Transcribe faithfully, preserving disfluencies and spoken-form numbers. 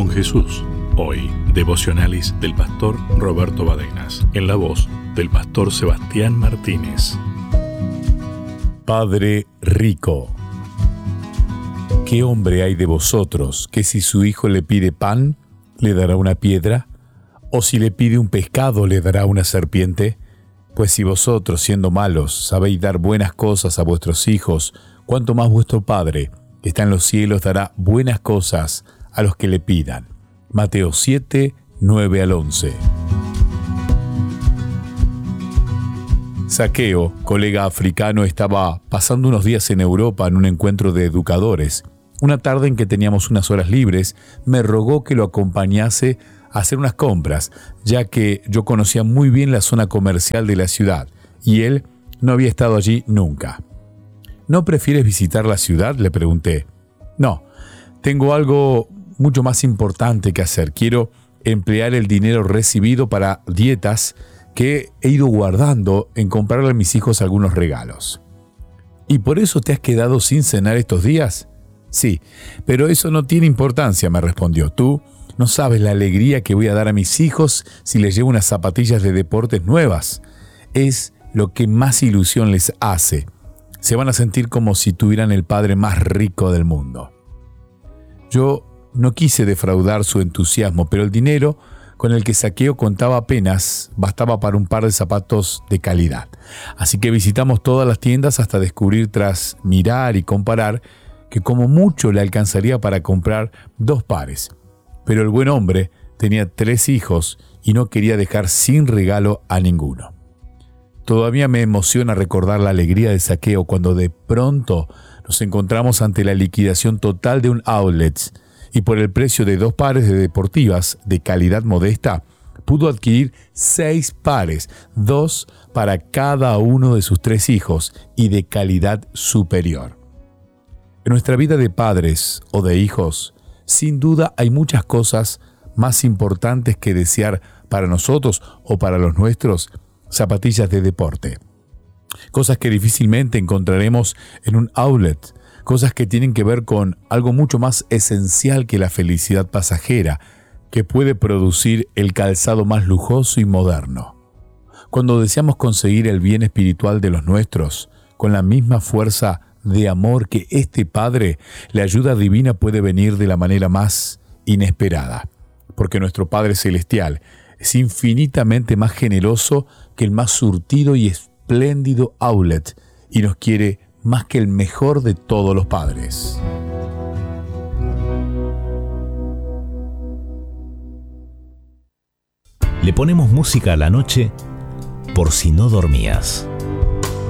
con Jesús. Hoy, devocionales del pastor Roberto Badenas, en la voz del pastor Sebastián Martínez. Padre rico. ¿Qué hombre hay de vosotros que si su hijo le pide pan, le dará una piedra? ¿O si le pide un pescado, le dará una serpiente? Pues si vosotros, siendo malos, sabéis dar buenas cosas a vuestros hijos, cuánto más vuestro Padre, que está en los cielos, dará buenas cosas a los que le pidan. Mateo siete, nueve al once. Zaqueo, colega africano, estaba pasando unos días en Europa en un encuentro de educadores. Una tarde en que teníamos unas horas libres, me rogó que lo acompañase a hacer unas compras, ya que yo conocía muy bien la zona comercial de la ciudad, y él no había estado allí nunca. ¿No prefieres visitar la ciudad?, le pregunté. No, tengo algo mucho más importante que hacer. Quiero emplear el dinero recibido para dietas que he ido guardando en comprarle a mis hijos algunos regalos. ¿Y por eso te has quedado sin cenar estos días? Sí, pero eso no tiene importancia, me respondió. Tú no sabes la alegría que voy a dar a mis hijos si les llevo unas zapatillas de deportes nuevas. Es lo que más ilusión les hace. Se van a sentir como si tuvieran el padre más rico del mundo. Yo no quise defraudar su entusiasmo, pero el dinero con el que Zaqueo contaba apenas bastaba para un par de zapatos de calidad. Así que visitamos todas las tiendas hasta descubrir, tras mirar y comparar, que como mucho le alcanzaría para comprar dos pares. Pero el buen hombre tenía tres hijos y no quería dejar sin regalo a ninguno. Todavía me emociona recordar la alegría de Zaqueo cuando de pronto nos encontramos ante la liquidación total de un outlet y por el precio de dos pares de deportivas de calidad modesta pudo adquirir seis pares, dos para cada uno de sus tres hijos y de calidad superior. En nuestra vida de padres o de hijos, sin duda hay muchas cosas más importantes que desear para nosotros o para los nuestros zapatillas de deporte. Cosas que difícilmente encontraremos en un outlet, cosas que tienen que ver con algo mucho más esencial que la felicidad pasajera que puede producir el calzado más lujoso y moderno. Cuando deseamos conseguir el bien espiritual de los nuestros, con la misma fuerza de amor que este Padre, la ayuda divina puede venir de la manera más inesperada, porque nuestro Padre Celestial es infinitamente más generoso que el más surtido y espléndido outlet y nos quiere más que el mejor de todos los padres. Le ponemos música a la noche por si no dormías.